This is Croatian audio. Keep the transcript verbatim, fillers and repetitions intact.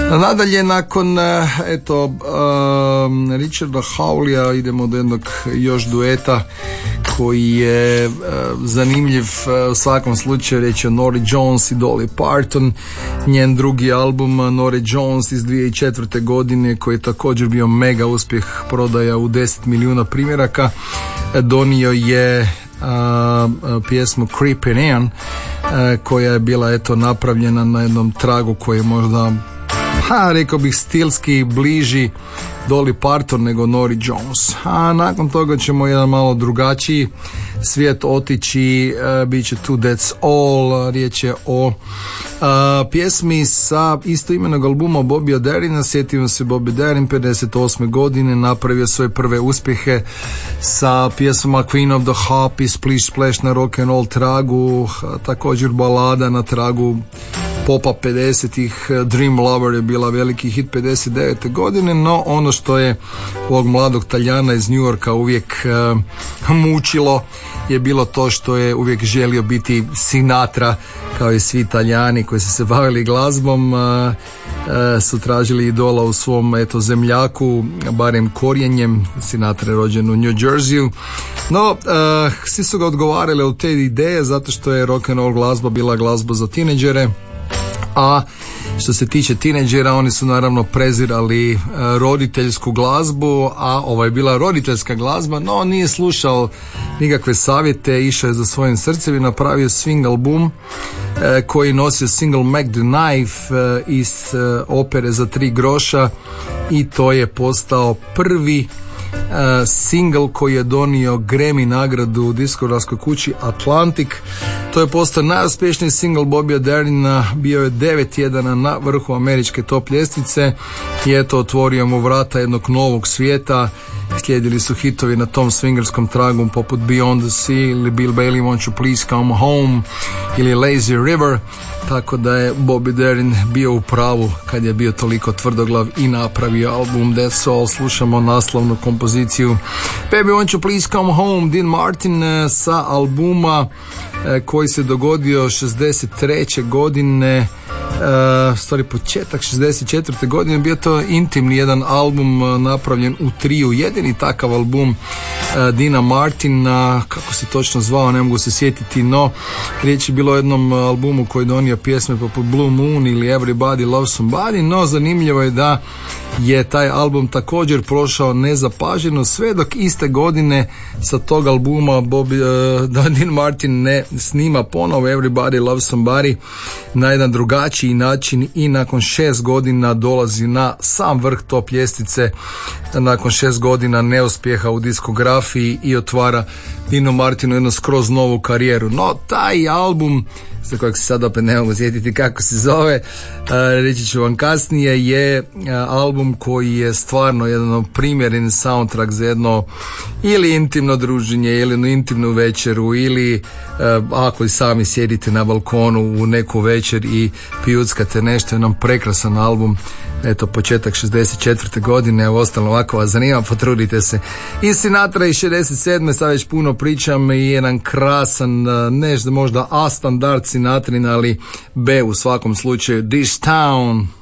Nadalje, nakon eto um, Richarda Hawleya idemo do jednog još dueta koji je uh, zanimljiv uh, u svakom slučaju. Riječ je o Norah Jones i Dolly Parton. Njen drugi album Norah Jones iz dvije tisuće četvrte godine, koji je također bio mega uspjeh, prodaja u deset milijuna primjeraka, donio je Uh, uh, pjesmu Creepin' In, uh, koja je bila eto napravljena na jednom tragu koji je možda, ha, rekao bih, stilski bliži Dolly Parton nego Norah Jones. A nakon toga ćemo jedan malo drugačiji svijet otići, uh, bit će Tu That's All. Riječ je o uh, pjesmi sa istoimenog albuma Bobby Darina. Sjetimo se, Bobby Darin pedeset osme godine napravio svoje prve uspjehe sa pjesmama Queen of the Hop i Splish Splash na rock and roll tragu, uh, također balada na tragu popa pedesetih. Dream Lover je bila veliki hit pedeset devete godine, no ono što je ovog mladog Talijana iz New Yorka uvijek uh, mučilo je bilo to što je uvijek želio biti Sinatra, kao i svi Talijani koji su se bavili glazbom. Uh, uh, su tražili idola u svom eto zemljaku, barem korijenjem. Sinatra je rođen u New Jerseyu, no uh, svi su ga odgovarali od te ideje zato što je rock and roll glazba bila glazba za tineđere, a što se tiče tineđera, oni su naravno prezirali e, roditeljsku glazbu, a ovo je bila roditeljska glazba, no on nije slušao nikakve savjete, išao je za svojim srcem i napravio swing album e, koji nosio single Mac the Knife e, iz e, opere Za tri groša, i to je postao prvi Uh, single koji je donio Grammy nagradu u diskografskoj kući Atlantic. To je postao najuspješniji single Bobby Darina, bio je devet tjedana na vrhu američke top ljestvice i eto otvorio mu vrata jednog novog svijeta. Slijedili su hitovi na tom swingerskom tragu poput Beyond the Sea ili Bill Bailey Won't You Please Come Home ili Lazy River, tako da je Bobby Darin bio u pravu kad je bio toliko tvrdoglav i napravio album That's All. Slušamo naslovnu kompoziciju Baby Won't You Please Come Home, Dean Martin, sa albuma koji se dogodio šezdeset treće godine, Uh, stvari početak šezdeset četvrte godine. Bio to intimni jedan album uh, napravljen u triju, jedini takav album uh, Dina Martina, kako se točno zvao ne mogu se sjetiti, no riječ je bilo o jednom albumu koji je donio pjesme poput Blue Moon ili Everybody Loves Somebody, no zanimljivo je da je taj album također prošao nezapaženo sve dok iste godine sa tog albuma Bobby, uh, Dean Martin ne snima ponovo Everybody Loves Somebody na jedan drugačiji način i nakon šest godina dolazi na sam vrh top ljestvice, nakon šest godina neuspjeha u diskografiji, i otvara Dinu Martinu jednu skroz novu karijeru. No taj album, za kojeg se sad opet ne mogu sjetiti kako se zove, reći ću vam kasnije, je album koji je stvarno jedan primjeren soundtrack za jedno ili intimno druženje ili jednu intimnu večeru, ili ako i sami sjedite na balkonu u neku večer i pijuckate nešto. Jedan prekrasan album, eto početak šezdeset četvrte godine, evo ostalo ovako vas zanima, potrudite se. I Sinatra iz šezdeset sedme, sad već puno pričam, i jedan krasan, nešto možda A standard Sinatrin, ali B u svakom slučaju, This Town.